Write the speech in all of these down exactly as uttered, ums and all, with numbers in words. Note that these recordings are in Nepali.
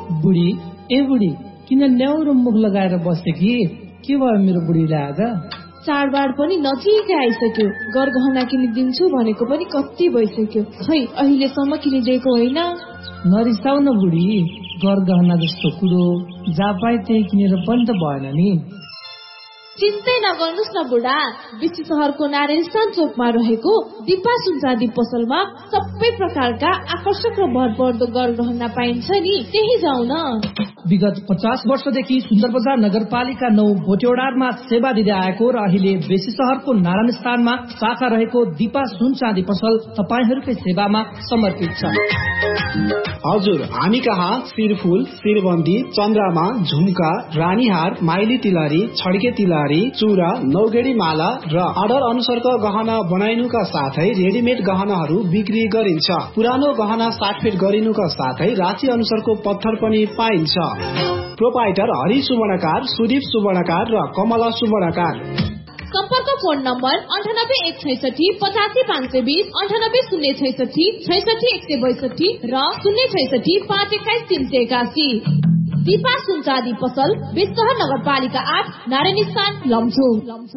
बुढी ए बुढी किन न्याउरो मुख लगाएर बसे कि के भयो मेरो बुढीलाई आज? चाडबाड पनि नजिकै आइसक्यो, गरगहना किनिदिन्छु भनेको पनि कति भइसक्यो, खै अहिलेसम्म किनिदिएको होइन। नरिसाउ न बुढी, गरगहना जस्तो कुरो जहाँ पाए त्यही किनेर पनि त भएन नि। चिन्तै नगर्नुहोस् न बुढा, बेसी सहरको नारायण चोकमा रहेको दिपा सुनचाँदी पसलमा सबै प्रकारका आकर्षक र भरपर्दो गरगहना पाइन्छ नि, त्यही जाउँ न। विगत पचास वर्षदेखि सुन्दर बजार नगरपालिका नौ भोटेओडारमा सेवा दिँदै आएको र अहिले बेसी सहरको नारायण स्थानमा शाखा रहेको दिपा सुन चाँदी पसल तपाईहरूकै सेवामा समर्पित छ। हजुर, हामी कहाँ शिरफुल, शिरबन्दी, चन्द्रमा, झुम्का, रानीहार, माइली तिलहरी, छड्के तिलहरी, चुरा, नौगेडी माला र अर्डर अनुसारको गहना बनाइनुका साथै रेडिमेड गहनाहरू बिक्री गरिन्छ। पुरानो गहना साटफेट गरिनुका साथै राशि अनुसारको पत्थर पनि पाइन्छ। प्रोपाइटर हरि सुवर्णकार, सुदीप सुवर्णकार र कमला सुवर्णकार। सम्पर्क फोन नम्बर अन्ठानब्बे एक छैसठी पचासी पाँच सय बीस, अन्ठानब्बे शून्य छैसठी छैसठी एक सय बैसठी र शून्य छैसठी पाँच एक्काइस तीन सय एकासी। दिपा सुनचाँदी पसल, बेसीसहर नगरपालिका आठ, नारायण स्थान, लमजुङ।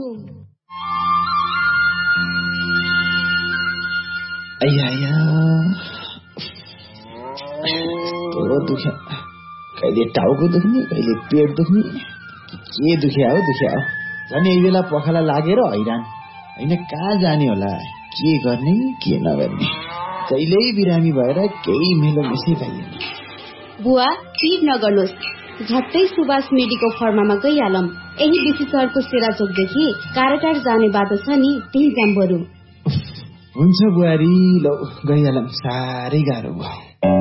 कहिले टाउको दुख्ने, कहिले पेट दुख्ने, के दुख्या हो दुख्या हो। झन् यही बेला पखाला लागेर हैरान, होइन कहाँ जाने होला, के गर्ने के नगर्ने, कहिल्यै बिरामी भएर केही मेलो मिसी खाइएन। बुवा चिज नगर्नुहोस्, झट्टै सुभाष मेडिको फर्मामा गइहालौँ। यही बेसी सहरको सेरा चोकदेखि काराटार जाने बाटो छ नि, त्यही जाम बरु। हुन्छ बुहारी, लौ गइहालौँ, साह्रै गाह्रो भयो।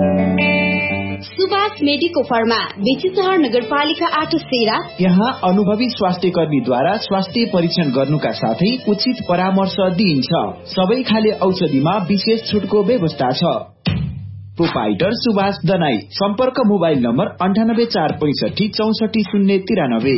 सुभाष मेडिको फर्मा, बेसी सहर नगरपालिका आठ सेरा। यहाँ अनुभवी स्वास्थ्य कर्मीद्वारा स्वास्थ्य परीक्षण गर्नुका साथै उचित परामर्श दिइन्छ। सबै खाले औषधिमा विशेष छुटको व्यवस्था छ। प्रोपाइटर सुभाष दनाई। सम्पर्क मोबाइल नम्बर अन्ठानब्बे चार पैसठी चौसठी शून्य तिरानब्बे।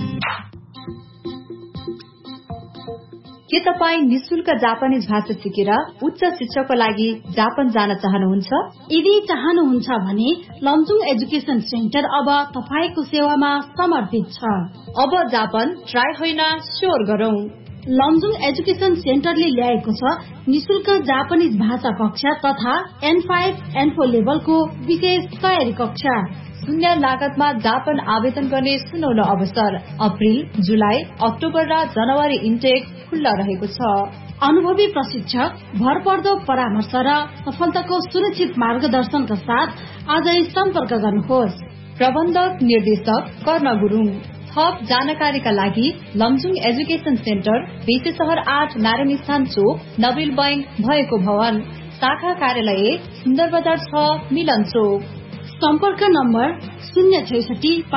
के तपाईँ निशुल्क जापानिज भाषा सिकेर उच्च शिक्षाको लागि जापान जान चाहनुहुन्छ? यदि चाहनुहुन्छ भने लमजुङ एजुकेशन सेन्टर अब तपाईको सेवामा समर्पित छ। अब जापान ट्राई होइन स्योर गरौं। लमजुङ एजुकेशन सेन्टरले ल्याएको छ निशुल्क जापानिज भाषा कक्षा तथा एन फाइभ एन फोर लेभलको विशेष तयारी कक्षा। शून्य लागतमा जापान आवेदन गर्ने सुनौलो अवसर। अप्रिल, जुलाई, अक्टोबर र जनवरी इन्टेक खुल्ला रहेको छ। अनुभवी प्रशिक्षक, भरपर्दो परामर्श र सफलताको सुनिश्चित मार्गदर्शनका साथ आजै सम्पर्क गर्नुहोस्। प्रबन्धक निर्देशक कर्ण गुरुङ। थप जानकारीका लागि लमजुङ एजुकेशन सेन्टर, बेसी सहर आठ, नारायण स्थान चोक, नबिल बैंक भएको भवन। शाखा कार्यालय सुन्दर बजार छ, मिलन चोक। सम्पर्क नम्बर शून्य छैसठी